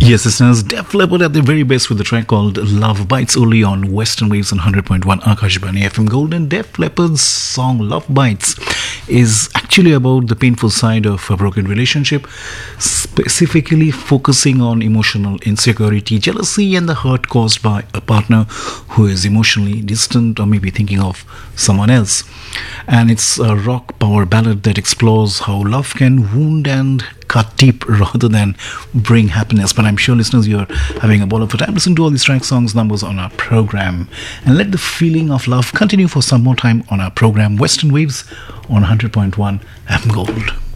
Yes, listeners, Def Leppard at their very best with the track called Love Bites, only on Western Waves on 100.1 Akashbani FM Gold. And Def Leppard's song Love Bites is actually about the painful side of a broken relationship, specifically focusing on emotional insecurity, jealousy, and the hurt caused by a partner who is emotionally distant or maybe thinking of someone else. And it's a rock power ballad that explores how love can wound and cut deep rather than bring happiness. But I'm sure, listeners, you're having a ball of a time. Listen to all these track songs numbers on our program and let the feeling of love continue for some more time on our program Western Waves on 100.1 FM Gold.